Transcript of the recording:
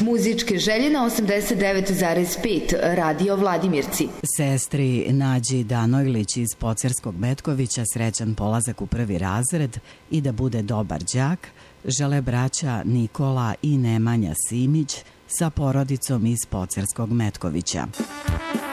Muzičke želje na 89,5 Radio Vladimirci. Sestri Nađi Danojlić iz Pocerskog Metkovića srećan polazak u prvi razred i da bude dobar đak žele braća Nikola i Nemanja Simić sa porodicom iz Pocerskog Metkovića.